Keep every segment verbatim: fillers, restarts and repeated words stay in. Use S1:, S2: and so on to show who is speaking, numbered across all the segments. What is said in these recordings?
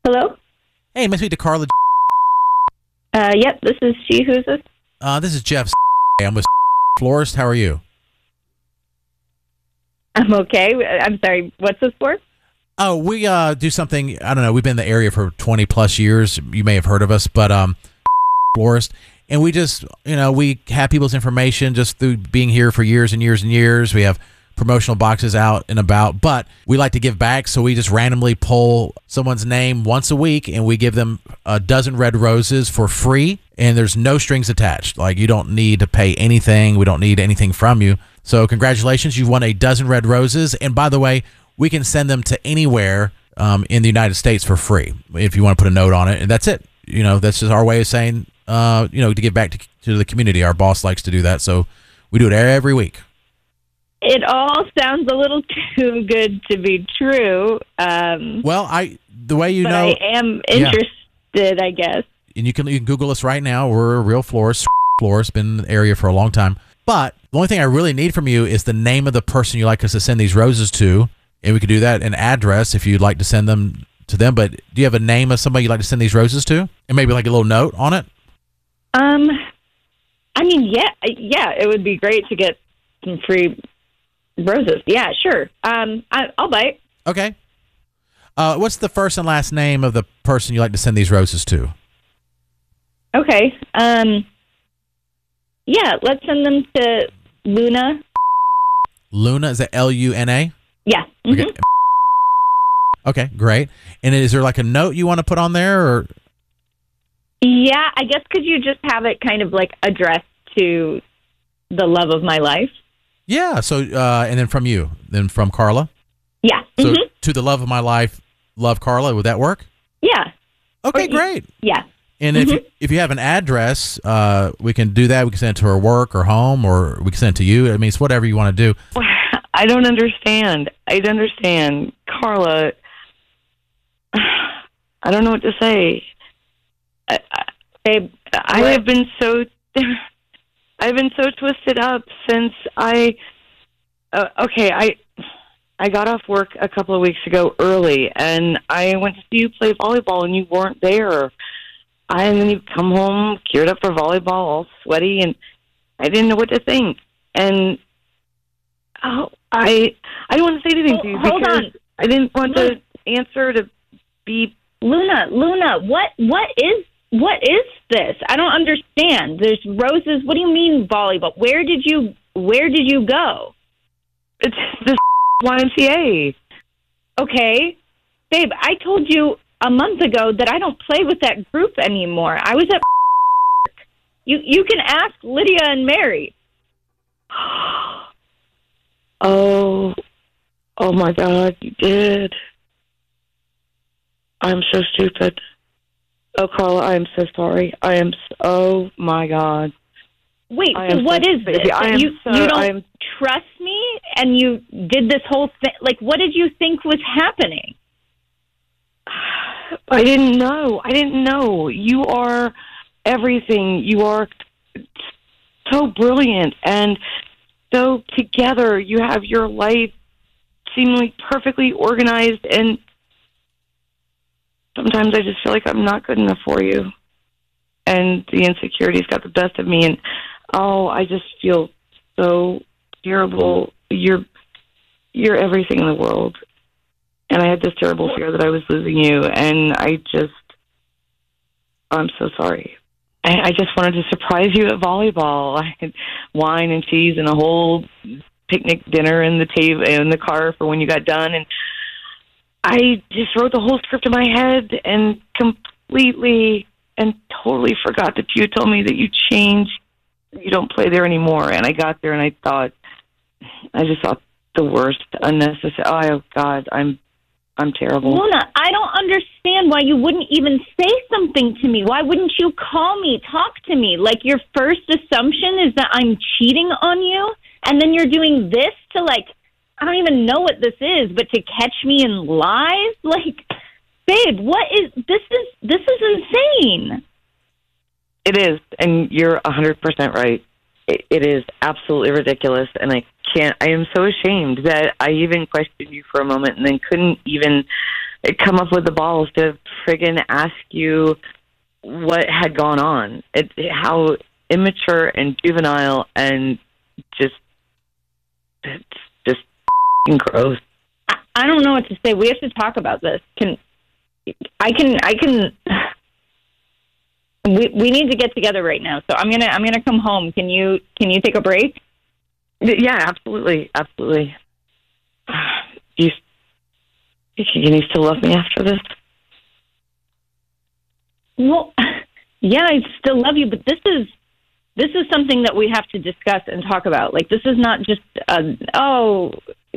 S1: Hello?
S2: Hey, may I speak to Carla?
S1: Uh, yep, this is she. Who's this?
S2: Uh, this is Jeff. I'm with Florist. How are you?
S1: I'm okay. I'm sorry. What's this for?
S2: Oh, we uh, do something. I don't know. We've been in the area for twenty plus years. You may have heard of us, but um, Florist. And we just, you know, we have people's information just through being here for years and years and years. We have promotional boxes out and about, but we like to give back. So we just randomly pull someone's name once a week and we give them a dozen red roses for free. And there's no strings attached. Like, you don't need to pay anything. We don't need anything from you. So congratulations. You've won a dozen red roses. And by the way, we can send them to anywhere um, in the United States for free if you want to put a note on it. And that's it. You know, that's just our way of saying, uh, you know, to give back to, to the community. Our boss likes to do that. So we do it every week.
S1: It all sounds a little too good to be true. Um,
S2: well, I the way you
S1: but
S2: know,
S1: I am interested, yeah. I guess.
S2: And you can you can Google us right now. We're a real florist. Florist, been in the area for a long time. But the only thing I really need from you is the name of the person you'd like us to send these roses to, and we could do that, an address if you'd like to send them to them. But do you have a name of somebody you'd like to send these roses to, and maybe like a little note on it?
S1: Um, I mean, yeah, yeah, it would be great to get some free roses. Yeah, sure. Um, I, I'll bite.
S2: Okay. Uh, what's the first and last name of the person you like to send these roses to?
S1: Okay. Um, yeah, let's send them to Luna.
S2: Luna, is that L U N A?
S1: Yeah. Mm-hmm.
S2: Okay. Okay, great. And is there like a note you want to put on there, or?
S1: Yeah, I guess could you just have it kind of like addressed to the love of my life?
S2: Yeah. So, uh, and then from you, then from Carla.
S1: Yeah.
S2: So
S1: Mm-hmm.
S2: to the love of my life, love Carla. Would that work?
S1: Yeah.
S2: Okay,
S1: or,
S2: great.
S1: Yeah.
S2: And
S1: mm-hmm.
S2: if you, if you have an address, uh, we can do that. We can send it to her work or home, or we can send it to you. I mean, it's whatever you want to do.
S3: I don't understand. I don't understand, Carla. I don't know what to say. I, I,
S1: Babe,
S3: I have been so. I've been so twisted up since I. Uh, okay, I. I got off work a couple of weeks ago early, and I went to see you play volleyball, and you weren't there. I, and then you come home, geared up for volleyball, all sweaty, and I didn't know what to think. And oh, I I don't want to say anything
S1: oh,
S3: to you
S1: hold
S3: because
S1: on.
S3: I didn't want
S1: Look.
S3: the answer to be
S1: Luna, Luna, what what is what is this? I don't understand. There's roses. What do you mean volleyball? Where did you where did you go?
S3: it's the Y M C A.
S1: Okay. Babe, I told you a month ago that I don't play with that group anymore. I was at You you can ask Lydia and Mary.
S3: Oh, oh my God, you did. I'm so stupid. Oh, Carla, I am so sorry. I am. So, oh my God.
S1: Wait,
S3: I
S1: so
S3: am
S1: what
S3: so
S1: is this?
S3: baby. I am
S1: you
S3: so-
S1: you don't
S3: I am-
S1: trust me, and you did this whole thing. Like, what did you think was happening?
S3: I didn't know. I didn't know. You are everything. You are so brilliant and so together. You have your life seemingly perfectly organized, and sometimes I just feel like I'm not good enough for you. And the insecurity's got the best of me, and oh, I just feel so terrible. You're you're everything in the world. And I had this terrible fear that I was losing you, and I just, I'm so sorry. I, I just wanted to surprise you at volleyball. I had wine and cheese and a whole picnic dinner in the table in the car for when you got done, and I just wrote the whole script in my head and completely and totally forgot that you told me that you changed. You don't play there anymore, and I got there and I thought, I just thought the worst, unnecessary. Oh God, I'm. I'm terrible.
S1: Luna, I don't understand why you wouldn't even say something to me. Why wouldn't you call me, talk to me? Like, your first assumption is that I'm cheating on you, and then you're doing this to, like, I don't even know what this is, but to catch me in lies? Like, babe, what is, this is, this is insane.
S3: It is, and you're one hundred percent right. It, it is absolutely ridiculous, and I can't, I am so ashamed that I even questioned you for a moment and then couldn't even come up with the balls to friggin' ask you what had gone on. It, how immature and juvenile and just, it's just gross.
S1: I, I don't know what to say. We have to talk about this. Can I can I can. We we need to get together right now. So I'm gonna I'm gonna come home. Can you can you take a break?
S3: Yeah, absolutely, absolutely. You can you still love me after this?
S1: Well, yeah, I still love you, but this is this is something that we have to discuss and talk about. Like, this is not just a, oh,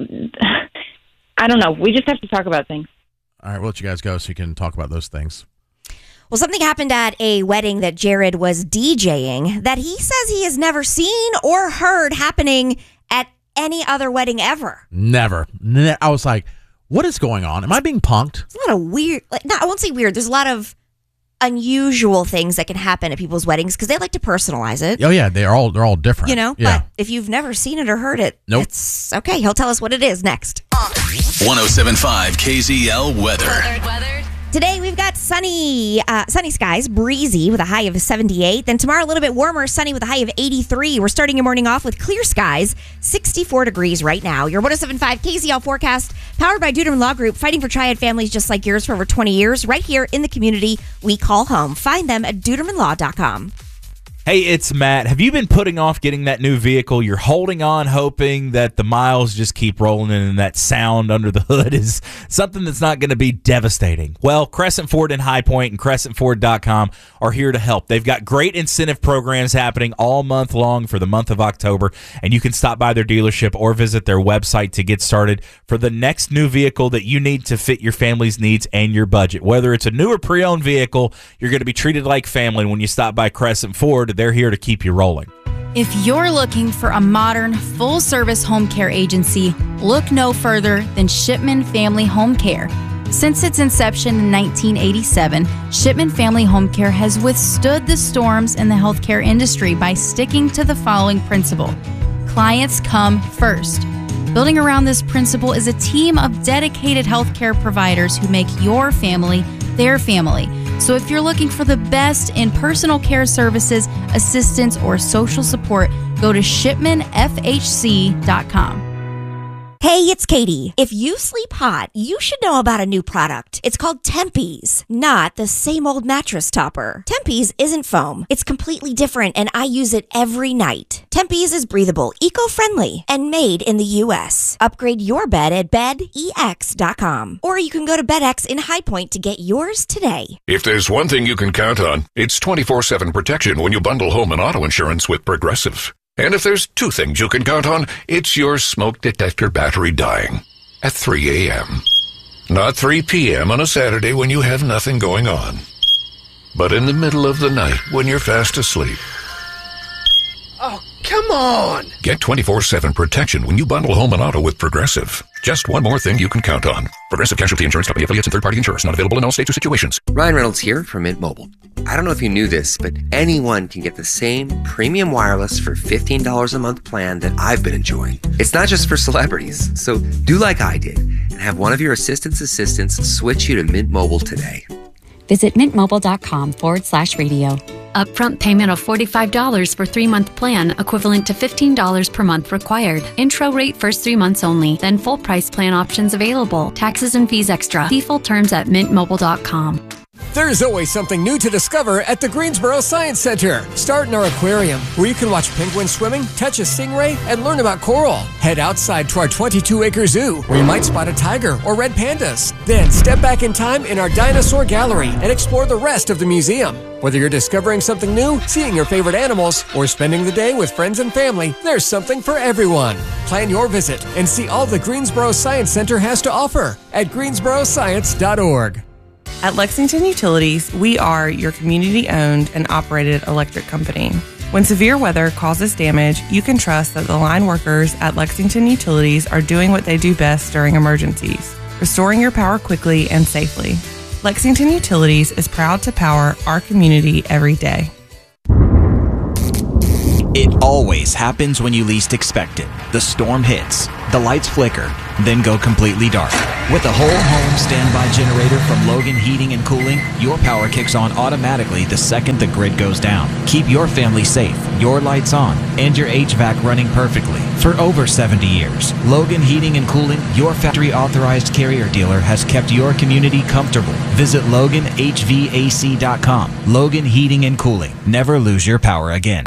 S1: I don't know. We just have to talk about things.
S2: All right, we'll let you guys go so you can talk about those things.
S4: Well, something happened at a wedding that Jared was DJing that he says he has never seen or heard happening at any other wedding ever.
S2: Never. Ne- I was like, what is going on? Am I being punked?
S4: There's a lot of weird, like, no, I won't say weird. There's a lot of unusual things that can happen at people's weddings because they like to personalize it.
S2: Oh, yeah, they're all they're all different.
S4: You know,
S2: yeah.
S4: But if you've never seen it or heard it,
S2: nope.
S4: It's okay. He'll tell us what it is next.
S5: one oh seven point five K Z L weather.
S6: Weather, weather.
S4: Today we've got sunny uh, sunny skies, breezy with a high of seventy-eight. Then tomorrow a little bit warmer, sunny with a high of eighty-three. We're starting your morning off with clear skies, sixty-four degrees right now. Your one oh seven point five K Z L forecast, powered by Duderman Law Group, fighting for triad families just like yours for over twenty years, right here in the community we call home. Find them at duderman law dot com.
S7: Hey, it's Matt. Have you been putting off getting that new vehicle? You're holding on, hoping that the miles just keep rolling in and that sound under the hood is something that's not going to be devastating. Well, Crescent Ford in High Point and crescent ford dot com are here to help. They've got great incentive programs happening all month long for the month of October, and you can stop by their dealership or visit their website to get started for the next new vehicle that you need to fit your family's needs and your budget. Whether it's a new or pre-owned vehicle, you're going to be treated like family when you stop by Crescent Ford. They're here to keep you rolling.
S6: If you're looking for a modern, full-service home care agency, look no further than Shipman Family Home Care. Since its inception in nineteen eighty-seven, Shipman Family Home Care has withstood the storms in the healthcare industry by sticking to the following principle: clients come first. Building around this principle is a team of dedicated healthcare providers who make your family their family. So if you're looking for the best in personal care services, assistance, or social support, go to shipman f h c dot com.
S4: Hey, it's Katie. If you sleep hot, you should know about a new product. It's called Tempe's, not the same old mattress topper. Tempe's isn't foam. It's completely different, and I use it every night. Tempe's is breathable, eco-friendly, and made in the U S. Upgrade your bed at bed e x dot com. Or you can go to BedX in High Point to get yours today.
S8: If there's one thing you can count on, it's twenty-four seven protection when you bundle home and auto insurance with Progressive. And if there's two things you can count on, it's your smoke detector battery dying at three a.m. Not three p.m. on a Saturday when you have nothing going on, but in the middle of the night when you're fast asleep.
S9: Oh, come on!
S8: Get twenty-four seven protection when you bundle home and auto with Progressive. Just one more thing you can count on. Progressive Casualty Insurance Company, affiliates, and third-party insurers. Not available in all states or situations.
S9: Ryan Reynolds here from Mint Mobile. I don't know if you knew this, but anyone can get the same premium wireless for fifteen dollars a month plan that I've been enjoying. It's not just for celebrities. So do like I did and have one of your assistant's assistants switch you to Mint Mobile today.
S10: Visit mintmobile.com forward slash radio. Upfront payment of forty-five dollars for three-month plan, equivalent to fifteen dollars per month required. Intro rate first three months only, then full price plan options available. Taxes and fees extra. See full terms at mint mobile dot com.
S11: There's always something new to discover at the Greensboro Science Center. Start in our aquarium, where you can watch penguins swimming, touch a stingray, and learn about coral. Head outside to our twenty-two acre zoo, where you might spot a tiger or red pandas. Then step back in time in our dinosaur gallery and explore the rest of the museum. Whether you're discovering something new, seeing your favorite animals, or spending the day with friends and family, there's something for everyone. Plan your visit and see all the Greensboro Science Center has to offer at greensboro science dot org.
S12: At Lexington Utilities, we are your community-owned and operated electric company. When severe weather causes damage, you can trust that the line workers at Lexington Utilities are doing what they do best during emergencies, restoring your power quickly and safely. Lexington Utilities is proud to power our community every day.
S13: It always happens when you least expect it. The storm hits, the lights flicker, then go completely dark. With a whole home standby generator from Logan Heating and Cooling, your power kicks on automatically the second the grid goes down. Keep your family safe, your lights on, and your H V A C running perfectly for over seventy years. Logan Heating and Cooling, your factory authorized carrier dealer, has kept your community comfortable. Visit Logan H V A C dot com. Logan Heating and Cooling. Never lose your power again.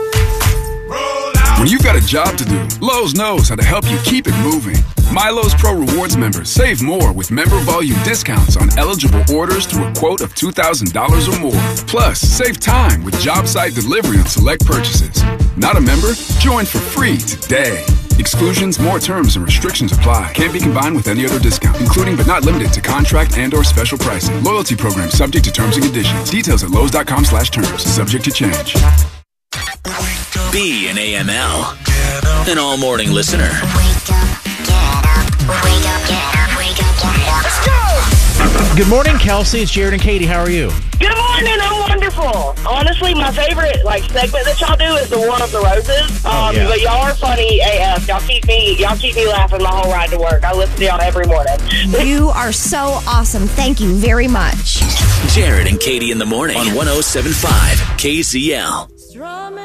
S14: When you've got a job to do, Lowe's knows how to help you keep it moving. My Lowe's Pro Rewards members save more with member volume discounts on eligible orders through a quote of two thousand dollars or more. Plus, save time with job site delivery on select purchases. Not a member? Join for free today. Exclusions, more terms, and restrictions apply. Can't be combined with any other discount, including but not limited to contract and or special pricing. Loyalty program subject to terms and conditions. Details at Lowe's.com slash terms. Subject to change.
S5: Be an A M L. An all-morning listener.
S2: Good morning, Kelsey. It's Jared and Katie. How are you?
S15: Good morning. I'm wonderful. Honestly, my favorite like segment that y'all do is the War of the Roses. Um,
S2: Oh, yeah.
S15: But y'all are funny A F. Y'all keep me, y'all keep me laughing my whole ride to work. I listen to y'all every morning.
S4: You are so awesome. Thank you very much.
S5: Jared and Katie in the morning on one oh seven point five K Z L.